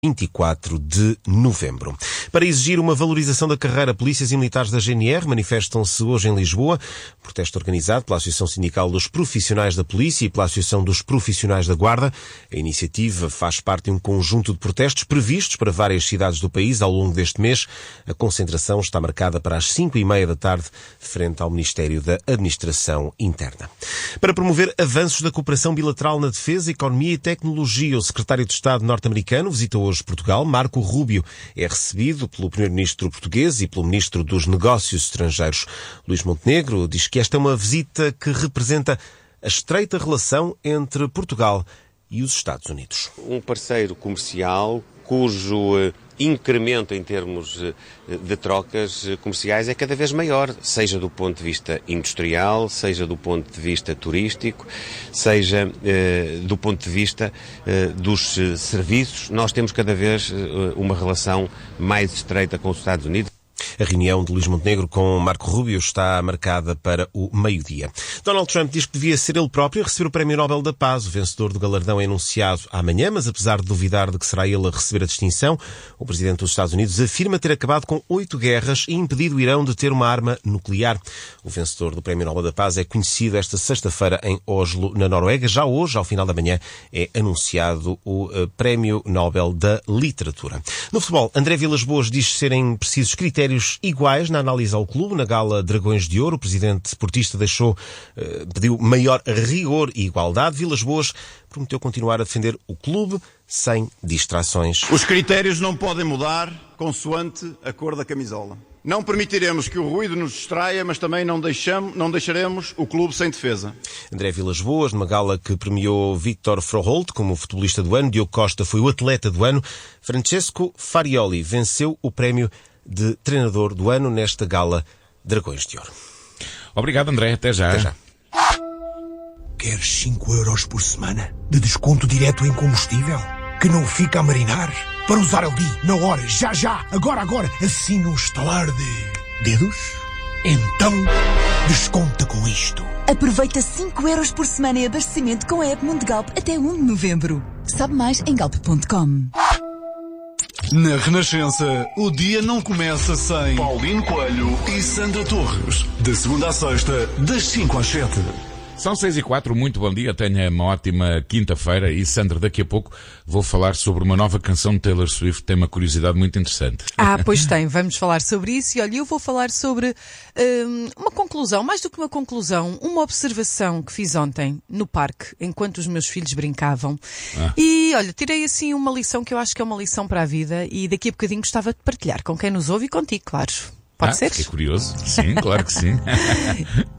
24 de novembro. Para exigir uma valorização da carreira, polícias e militares da GNR manifestam-se hoje em Lisboa. Protesto organizado pela Associação Sindical dos Profissionais da Polícia e pela Associação dos Profissionais da Guarda. A iniciativa faz parte de um conjunto de protestos previstos para várias cidades do país ao longo deste mês. A concentração está marcada para as 5h30 da tarde, frente ao Ministério da Administração Interna. Para promover avanços da cooperação bilateral na defesa, economia e tecnologia, o secretário de Estado norte-americano visitou hoje Portugal. Marco Rubio é recebido pelo primeiro-ministro português e pelo ministro dos Negócios Estrangeiros. Luís Montenegro diz que esta é uma visita que representa a estreita relação entre Portugal e os Estados Unidos. Um parceiro comercial cujo incremento em termos de trocas comerciais é cada vez maior, seja do ponto de vista industrial, seja do ponto de vista turístico, seja do ponto de vista dos serviços. Nós temos cada vez uma relação mais estreita com os Estados Unidos. A reunião de Luís Montenegro com Marco Rubio está marcada para o meio-dia. Donald Trump diz que devia ser ele próprio a receber o Prémio Nobel da Paz. O vencedor do galardão é anunciado amanhã, mas apesar de duvidar de que será ele a receber a distinção, o presidente dos Estados Unidos afirma ter acabado com 8 guerras e impedido o Irão de ter uma arma nuclear. O vencedor do Prémio Nobel da Paz é conhecido esta sexta-feira em Oslo, na Noruega. Já hoje, ao final da manhã, é anunciado o Prémio Nobel da Literatura. No futebol, André Vilas-Boas diz serem precisos critérios iguais na análise ao clube. Na gala Dragões de Ouro, o presidente portista pediu maior rigor e igualdade. Vilas-Boas prometeu continuar a defender o clube sem distrações. Os critérios não podem mudar consoante a cor da camisola. Não permitiremos que o ruído nos distraia, mas também não deixaremos o clube sem defesa. André Vilas-Boas, numa gala que premiou Víctor Froholt como futebolista do ano, Diogo Costa foi o atleta do ano, Francesco Farioli venceu o prémio de treinador do ano nesta gala Dragões de Ouro. Obrigado, André. Até já. Até já. Queres 5 euros por semana de desconto direto em combustível? Que não fica a marinar? Para usar ali, na hora, já, agora, assim num estalar de dedos? Então, desconta com isto. Aproveita 5 euros por semana em abastecimento com a app Mundo Galp até 1 de novembro. Sabe mais em galp.com. Na Renascença, o dia não começa sem Paulino Coelho e Sandra Torres. De segunda à sexta, das 5 às 7. São 6h04, muito bom dia, tenha uma ótima quinta-feira e Sandra, daqui a pouco vou falar sobre uma nova canção de Taylor Swift, tem uma curiosidade muito interessante. Pois tem, vamos falar sobre isso e olha, eu vou falar sobre uma conclusão, mais do que uma conclusão, uma observação que fiz ontem no parque, enquanto os meus filhos brincavam e olha, tirei assim uma lição que eu acho que é uma lição para a vida e daqui a bocadinho gostava de partilhar com quem nos ouve e contigo, claro. Pode ser? Fiquei curioso, sim, claro que sim.